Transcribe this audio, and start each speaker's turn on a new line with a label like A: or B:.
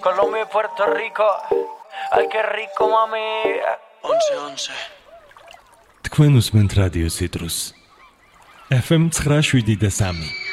A: Colombia y Puerto Rico. Ay, qué rico, mami.
B: 11-11.
C: თქვენ უსმენთ რადიო ციტრუს FM 9 7 და 3.